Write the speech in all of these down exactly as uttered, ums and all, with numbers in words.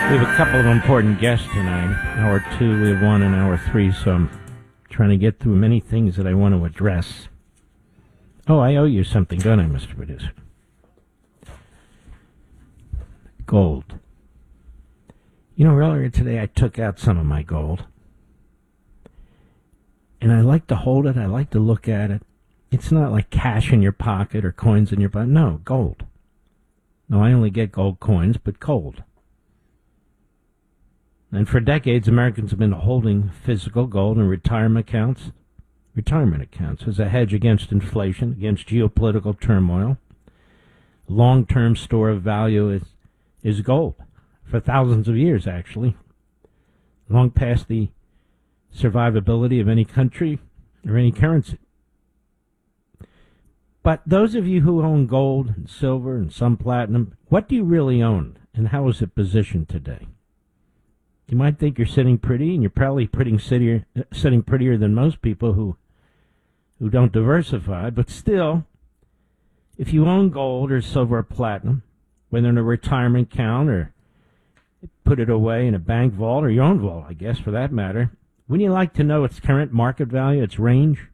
We have a couple of important guests tonight. Hour two, we have one in hour three, so I'm trying to get through many things that I want to address. Oh, I owe you something, don't I, Mister Producer? Gold. You know, earlier today I took out some of my gold. And I like to hold it, I like to look at it. It's not like cash in your pocket or coins in your pocket. No, gold. No, I only get gold coins, but gold. And for decades, Americans have been holding physical gold in retirement accounts, retirement accounts as a hedge against inflation, against geopolitical turmoil. Long-term store of value is, is gold for thousands of years, actually, long past the survivability of any country or any currency. But those of you who own gold and silver and some platinum, what do you really own, and how is it positioned today? You might think you're sitting pretty, and you're probably pretty sittier, sitting prettier than most people who who don't diversify. But still, if you own gold or silver or platinum, whether in a retirement account or put it away in a bank vault or your own vault, I guess, for that matter, wouldn't you like to know its current market value, its range?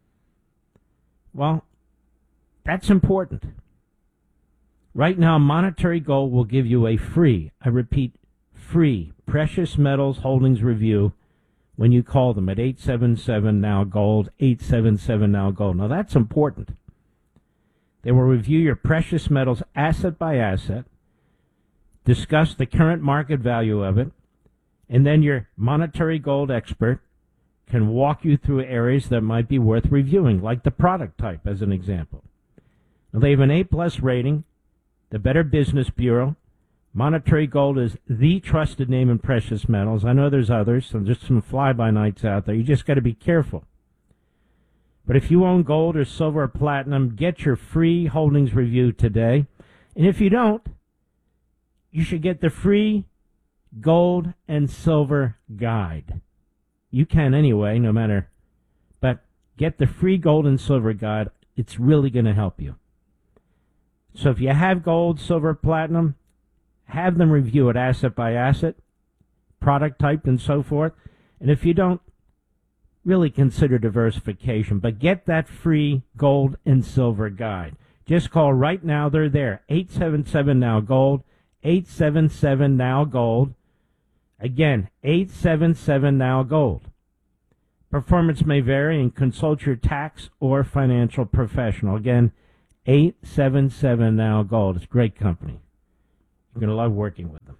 Well, that's important. Right now, Monetary Gold will give you a free, I repeat, free Precious Metals Holdings review when you call them at eight seven seven now gold, eight seven seven now gold. Now that's important. They will review your precious metals asset by asset, discuss the current market value of it, and then your Monetary Gold expert can walk you through areas that might be worth reviewing, like the product type as an example. Now they have an A plus rating, the Better Business Bureau. Monetary Gold is the trusted name in precious metals. I know there's others, so just some fly-by-nights out there. You just got to be careful. But if you own gold or silver or platinum, get your free holdings review today. And if you don't, you should get the free gold and silver guide. You can anyway, no matter. But get the free gold and silver guide. It's really going to help you. So if you have gold, silver, platinum, have them review it asset by asset, product type, and so forth. And if you don't, really consider diversification. But get that free gold and silver guide. Just call right now. They're there. eight seven seven now gold, eight seven seven now gold. Again, eight seven seven now gold. Performance may vary, and consult your tax or financial professional. Again, eight seven seven now gold. It's a great company. You're going to love working with them.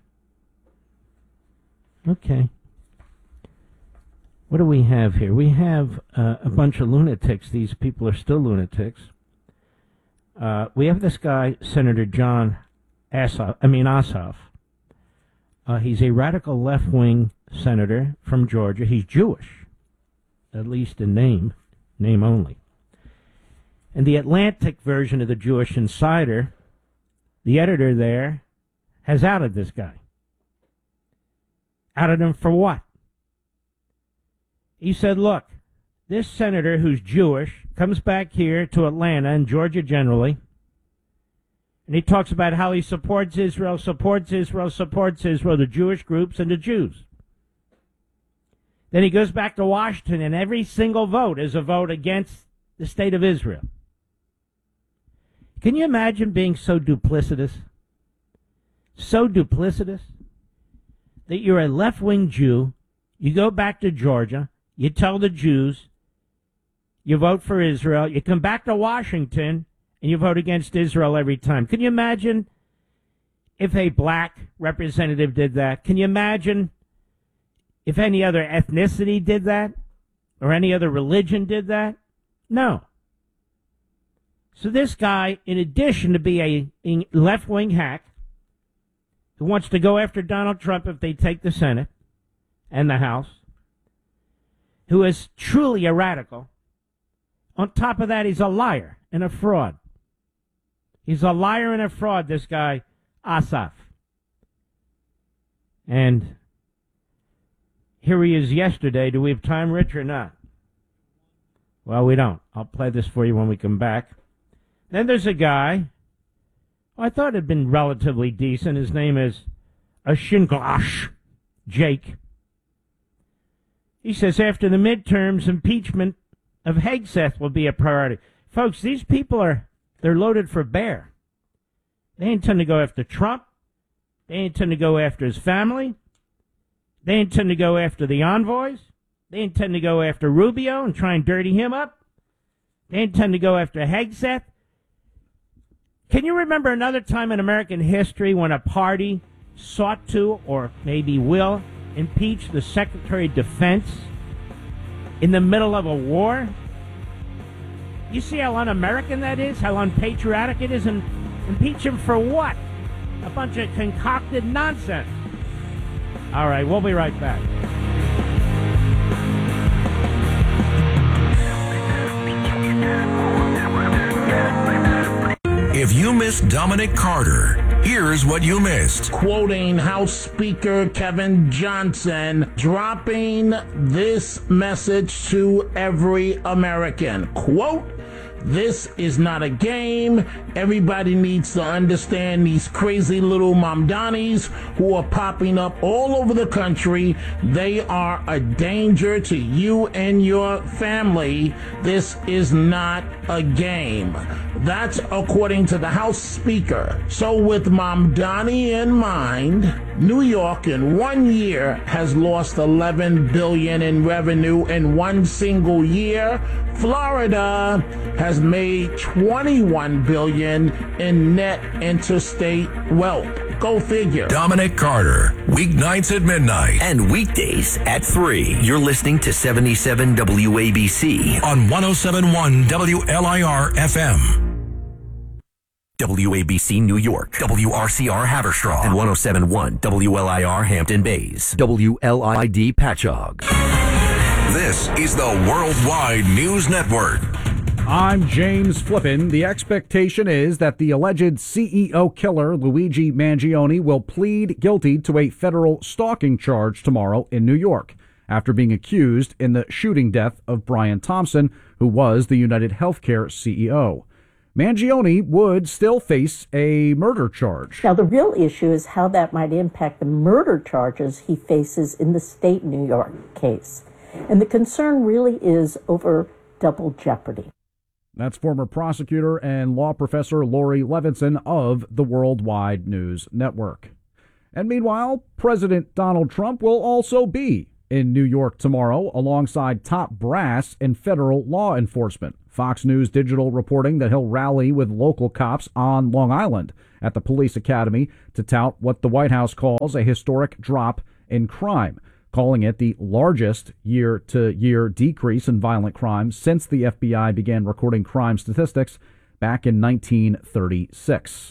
Okay. What do we have here? We have uh, a bunch of lunatics. These people are still lunatics. Uh, we have this guy, Senator John Assoff. I mean Ossoff. Uh, he's a radical left-wing senator from Georgia. He's Jewish, at least in name, name only. And the Atlantic version of the Jewish Insider, the editor there, has outed this guy. Outed him for what? He said, look, this senator who's Jewish comes back here to Atlanta and Georgia generally, and he talks about how he supports Israel, supports Israel, supports Israel, the Jewish groups and the Jews. Then he goes back to Washington, and every single vote is a vote against the state of Israel. Can you imagine being so duplicitous? So duplicitous that you're a left-wing Jew, you go back to Georgia, you tell the Jews, you vote for Israel, you come back to Washington, and you vote against Israel every time. Can you imagine if a black representative did that? Can you imagine if any other ethnicity did that? Or any other religion did that? No. So this guy, in addition to be a, a left-wing hack, who wants to go after Donald Trump if they take the Senate and the House, who is truly a radical. On top of that, he's a liar and a fraud. He's a liar and a fraud, this guy, Ossoff. And here he is yesterday. Do we have time, Rich, or not? Well, we don't. I'll play this for you when we come back. Then there's a guy, I thought had been relatively decent. His name is a Shinglash, Jake. He says after the midterms, impeachment of Hegseth will be a priority. Folks, these people are, they're loaded for bear. They intend to go after Trump. They intend to go after his family. They intend to go after the envoys. They intend to go after Rubio and try and dirty him up. They intend to go after Hegseth. Can you remember another time in American history when a party sought to, or maybe will, impeach the Secretary of Defense in the middle of a war? You see how un-American that is? How unpatriotic it is? And impeach him for what? A bunch of concocted nonsense. All right, we'll be right back. If you missed Dominic Carter, here's what you missed. Quoting House Speaker Kevin Johnson, dropping this message to every American. Quote, this is not a game. Everybody needs to understand these crazy little Mamdanis who are popping up all over the country. They are a danger to you and your family. This is not a game. That's according to the House Speaker. So with Mamdani in mind, New York in one year has lost eleven billion dollars in revenue in one single year. Florida has made twenty-one billion dollars in net interstate wealth. Go figure. Dominic Carter, weeknights at midnight. And weekdays at three. You're listening to seventy-seven W A B C. On one oh seven point one W L I R F M. W A B C New York, W R C R Haverstraw, and one oh seven point one W L I R Hampton Bays, W L I D Patchogue. This is the Worldwide News Network. I'm James Flippin. The expectation is that the alleged C E O killer, Luigi Mangione, will plead guilty to a federal stalking charge tomorrow in New York after being accused in the shooting death of Brian Thompson, who was the United Healthcare C E O. Mangione would still face a murder charge. Now, the real issue is how that might impact the murder charges he faces in the state New York case. And the concern really is over double jeopardy. That's former prosecutor and law professor Lori Levinson of the Worldwide News Network. And meanwhile, President Donald Trump will also be in New York tomorrow alongside top brass in federal law enforcement. Fox News Digital reporting that he'll rally with local cops on Long Island at the police academy to tout what the White House calls a historic drop in crime, calling it the largest year-to-year decrease in violent crime since the F B I began recording crime statistics back in nineteen thirty-six.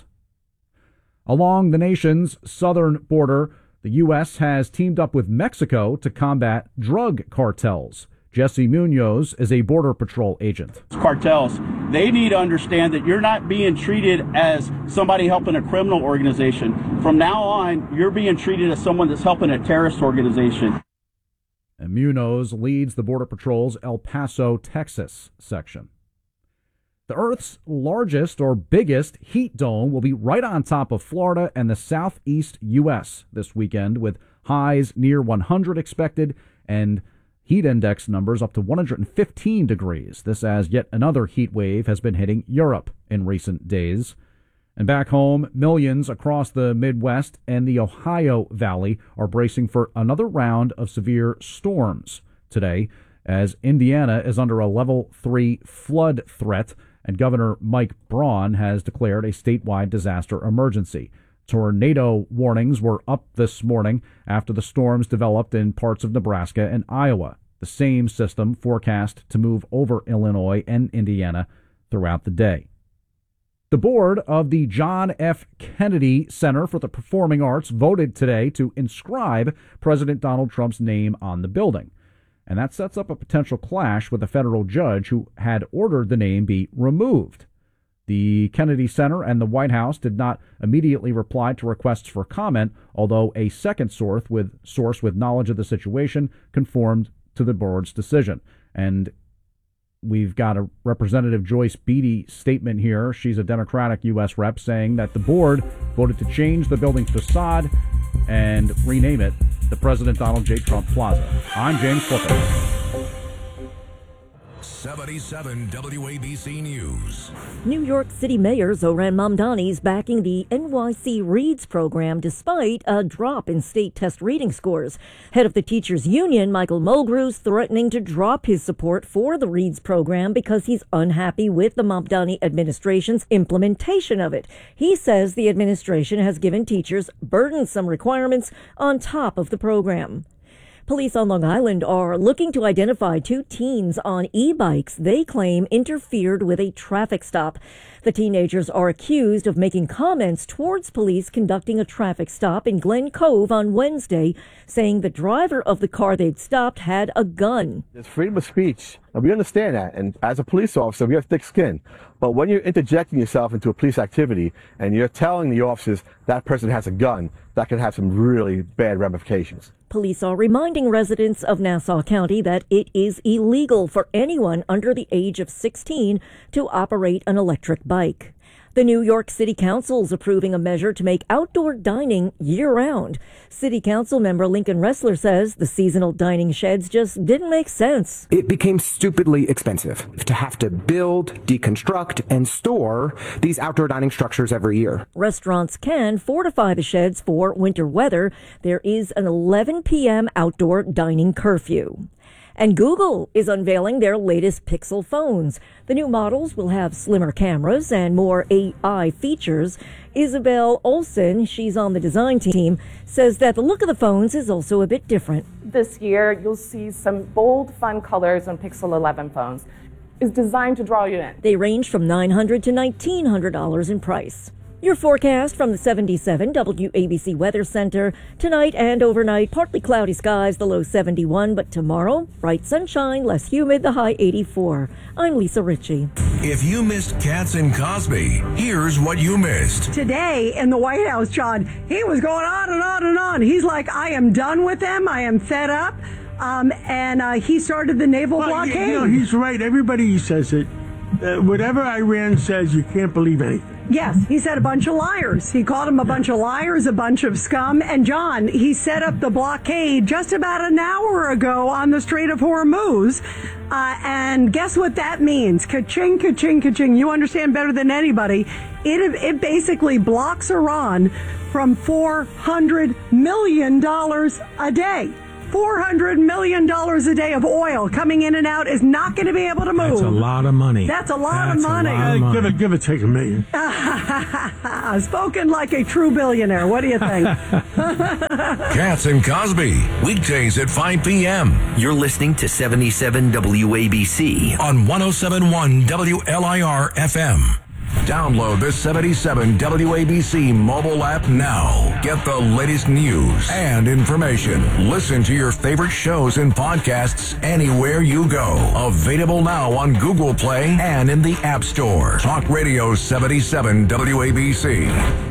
Along the nation's southern border, the U S has teamed up with Mexico to combat drug cartels. Jesse Munoz is a Border Patrol agent. Cartels, they need to understand that you're not being treated as somebody helping a criminal organization. From now on, you're being treated as someone that's helping a terrorist organization. And Munoz leads the Border Patrol's El Paso, Texas section. The Earth's largest or biggest heat dome will be right on top of Florida and the southeast U S this weekend, with highs near one hundred expected and heat index numbers up to one hundred fifteen degrees. This as yet another heat wave has been hitting Europe in recent days. And back home, millions across the Midwest and the Ohio Valley are bracing for another round of severe storms today, as Indiana is under a level three flood threat, and Governor Mike Braun has declared a statewide disaster emergency. Tornado warnings were up this morning after the storms developed in parts of Nebraska and Iowa. The same system forecast to move over Illinois and Indiana throughout the day. The board of the John F. Kennedy Center for the Performing Arts voted today to inscribe President Donald Trump's name on the building. And that sets up a potential clash with a federal judge who had ordered the name be removed. The Kennedy Center and the White House did not immediately reply to requests for comment, although a second source with source with knowledge of the situation conformed to the board's decision. And we've got a Representative Joyce Beatty statement here. She's a Democratic U S rep saying that the board voted to change the building's facade and rename it the President Donald J. Trump Plaza. I'm James Clifford. seventy-seven W A B C News. New York City Mayor Zohran Mamdani is backing the N Y C Reads program despite a drop in state test reading scores. Head of the teachers union, Michael Mulgrew, threatening to drop his support for the Reads program because he's unhappy with the Mamdani administration's implementation of it. He says the administration has given teachers burdensome requirements on top of the program. Police on Long Island are looking to identify two teens on e-bikes they claim interfered with a traffic stop. The teenagers are accused of making comments towards police conducting a traffic stop in Glen Cove on Wednesday, saying the driver of the car they'd stopped had a gun. It's freedom of speech, and we understand that. And as a police officer, we have thick skin. But when you're interjecting yourself into a police activity and you're telling the officers that person has a gun, that can have some really bad ramifications. Police are reminding residents of Nassau County that it is illegal for anyone under the age of sixteen to operate an electric bike. The New York City Council is approving a measure to make outdoor dining year-round. City Council member Lincoln Ressler says the seasonal dining sheds just didn't make sense. It became stupidly expensive to have to build, deconstruct, and store these outdoor dining structures every year. Restaurants can fortify the sheds for winter weather. There is an eleven p.m. outdoor dining curfew. And Google is unveiling their latest Pixel phones. The new models will have slimmer cameras and more A I features. Isabel Olsen, she's on the design team, says that the look of the phones is also a bit different. This year, you'll see some bold, fun colors on Pixel eleven phones. It's designed to draw you in. They range from nine hundred dollars to nineteen hundred dollars in price. Your forecast from the seventy-seven W A B C Weather Center. Tonight and overnight, partly cloudy skies, the low seventy-one, but tomorrow, bright sunshine, less humid, the high eighty-four. I'm Lisa Ritchie. If you missed Katz and Cosby, here's what you missed. Today in the White House, John, he was going on and on and on. He's like, I am done with them. I am fed up. Um, and uh, he started the naval well, blockade. You know, he's right. Everybody says it. Uh, whatever Iran says, you can't believe anything. Yes, he said a bunch of liars. He called them a bunch of liars, a bunch of scum. And John, he set up the blockade just about an hour ago on the Strait of Hormuz. Uh, and guess what that means? Ka-ching, ka-ching, ka-ching. You understand better than anybody. It, it basically blocks Iran from four hundred million dollars a day. four hundred million dollars a day of oil coming in and out is not going to be able to move. That's a lot of money. That's a lot That's of money. A lot of money. Give it, give it, take a million. Spoken like a true billionaire. What do you think? Katz and Cosby, weekdays at five p.m. You're listening to seventy-seven W A B C on one oh seven point one W L I R F M. Download the seventy-seven W A B C mobile app now. Get the latest news and information. Listen to your favorite shows and podcasts anywhere you go. Available now on Google Play and in the App Store. Talk Radio seventy-seven W A B C.